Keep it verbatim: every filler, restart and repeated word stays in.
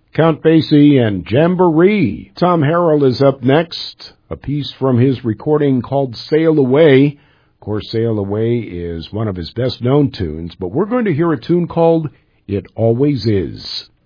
Count Basie and Jamboree. Tom Harrell is up next, a piece from his recording called Sail Away. Of course, Sail Away is one of his best-known tunes, but we're going to hear a tune called It Always Is.